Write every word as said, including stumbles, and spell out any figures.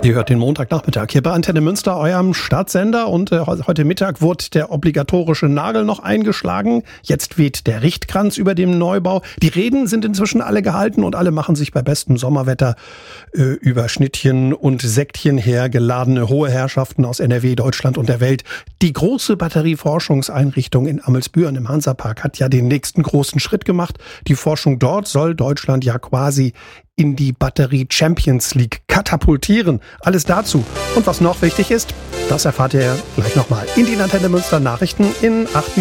Ihr hört den Montagnachmittag hier bei Antenne Münster, eurem Stadtsender. Und äh, heute Mittag wurde der obligatorische Nagel noch eingeschlagen. Jetzt weht der Richtkranz über dem Neubau. Die Reden sind inzwischen alle gehalten und alle machen sich bei bestem Sommerwetter äh, über Schnittchen und Sektchen hergeladene hohe Herrschaften aus N R W, Deutschland und der Welt. Die große Batterieforschungseinrichtung in Amelsbüren im Hansapark hat ja den nächsten großen Schritt gemacht. Die Forschung dort soll Deutschland ja quasi in die Batterie Champions League katapultieren. Alles dazu. Und was noch wichtig ist, das erfahrt ihr gleich nochmal in den Antenne Münster Nachrichten in acht